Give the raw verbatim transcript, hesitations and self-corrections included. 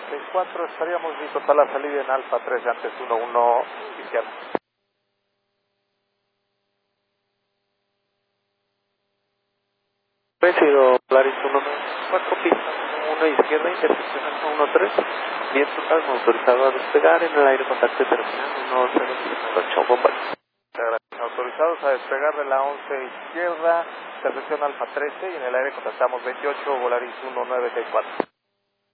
seis cuatro, estaríamos listos para la salida en Alfa tres antes uno uno izquierda. Recibido, Polaris uno cuatro, pista uno izquierda, intersección Alfa uno tres, bien total, autorizado a despegar en el aire contacto terminal uno cero ocho, bomba. Autorizados a despegar de la once izquierda, intersección Alfa trece y en el aire contactamos veintiocho, Volaris uno nueve seis cuatro.